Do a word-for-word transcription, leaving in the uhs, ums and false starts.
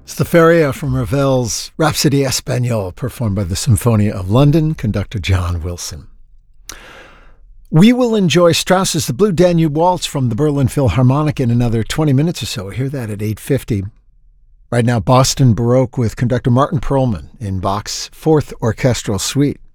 It's the Feria from Ravel's Rhapsody Espagnole, performed by the Symphonia of London, conductor John Wilson. We will enjoy Strauss's The Blue Danube Waltz from the Berlin Philharmonic in another twenty minutes or so. We'll hear that at eight fifty. Right now, Boston Baroque with conductor Martin Perlman in Bach's Fourth Orchestral Suite.